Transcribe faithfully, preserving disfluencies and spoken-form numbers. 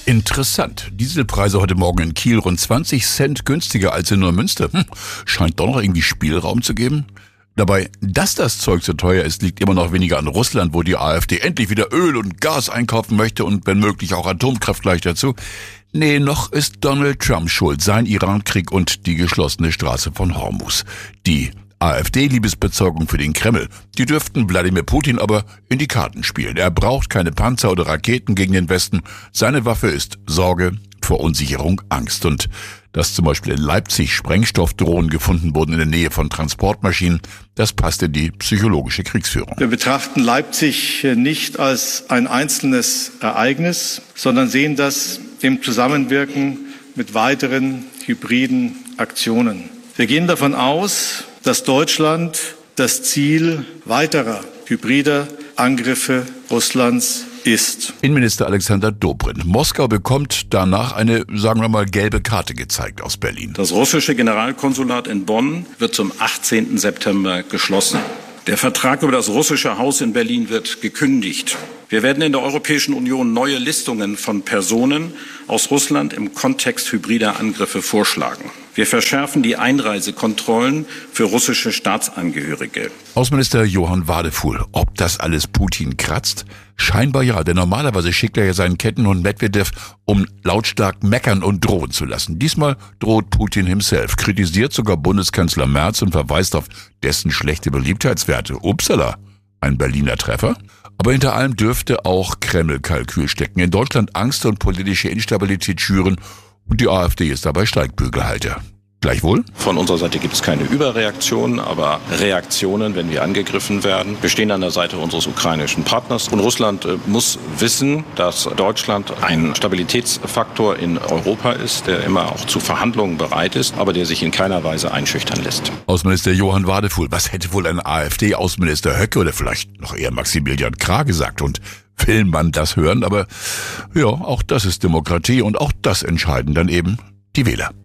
Interessant. Dieselpreise heute Morgen in Kiel rund zwanzig Cent günstiger als in Neumünster. Hm, scheint doch noch irgendwie Spielraum zu geben. Dabei, dass das Zeug so teuer ist, liegt immer noch weniger an Russland, wo die AfD endlich wieder Öl und Gas einkaufen möchte und wenn möglich auch Atomkraft gleich dazu. Nee, noch ist Donald Trump schuld, sein Irankrieg und die geschlossene Straße von Hormuz. Die AfD-Liebesbezeugung für den Kreml, die dürften Wladimir Putin aber in die Karten spielen. Er braucht keine Panzer oder Raketen gegen den Westen. Seine Waffe ist Sorge, Verunsicherung, Angst. Und dass zum Beispiel in Leipzig Sprengstoffdrohnen gefunden wurden in der Nähe von Transportmaschinen, das passt in die psychologische Kriegsführung. Wir betrachten Leipzig nicht als ein einzelnes Ereignis, sondern sehen das im Zusammenwirken mit weiteren hybriden Aktionen. Wir gehen davon aus, dass Deutschland das Ziel weiterer hybrider Angriffe Russlands ist. Innenminister Alexander Dobrindt. Moskau bekommt danach eine, sagen wir mal, gelbe Karte gezeigt aus Berlin. Das russische Generalkonsulat in Bonn wird zum achtzehnten September geschlossen. Der Vertrag über das russische Haus in Berlin wird gekündigt. Wir werden in der Europäischen Union neue Listungen von Personen aus Russland im Kontext hybrider Angriffe vorschlagen. Wir verschärfen die Einreisekontrollen für russische Staatsangehörige. Außenminister Johann Wadefuhl. Ob das alles Putin kratzt? Scheinbar ja, denn normalerweise schickt er ja seinen Kettenhund Medvedev, um lautstark meckern und drohen zu lassen. Diesmal droht Putin himself, kritisiert sogar Bundeskanzler Merz und verweist auf dessen schlechte Beliebtheitswerte. Upsala, ein Berliner Treffer? Aber hinter allem dürfte auch Kreml-Kalkül stecken. In Deutschland Angst und politische Instabilität schüren und die AfD ist dabei Steigbügelhalter. Gleichwohl? Von unserer Seite gibt es keine Überreaktionen, aber Reaktionen, wenn wir angegriffen werden. Wir stehen an der Seite unseres ukrainischen Partners. Und Russland äh, muss wissen, dass Deutschland ein Stabilitätsfaktor in Europa ist, der immer auch zu Verhandlungen bereit ist, aber der sich in keiner Weise einschüchtern lässt. Außenminister Johann Wadefuhl. Was hätte wohl ein AfD-Außenminister Höcke oder vielleicht noch eher Maximilian Krah gesagt? Und will man das hören? Aber ja, auch das ist Demokratie und auch das entscheiden dann eben die Wähler.